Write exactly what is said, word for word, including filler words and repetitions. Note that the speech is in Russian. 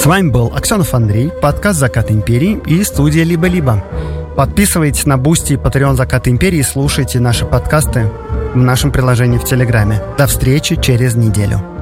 С вами был Аксенов Андрей, подкаст «Закат империи» и студия «Либо-либо». Подписывайтесь на Бусти и Patreon «Закат империи» и слушайте наши подкасты в нашем приложении в Телеграме. До встречи через неделю.